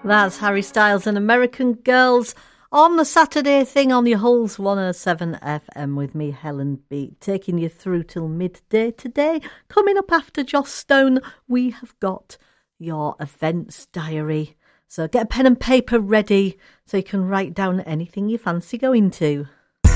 That's Harry Styles and American Girls on the Saturday thing on your Hulls 107 FM with me, Helen B, taking you through till midday today. Coming up after Joss Stone, we have got your events diary. So get a pen and paper ready so you can write down anything you fancy going to.